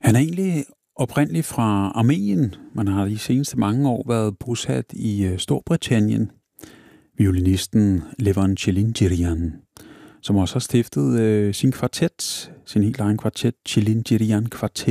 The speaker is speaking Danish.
Han er egentlig oprindeligt fra Armenien, men har de seneste mange år været bosat i Storbritannien. Violinisten Levon Chilingirian, som også har stiftet sin kvartet, sin helt egen kvartet, Chilingirian Kvartet.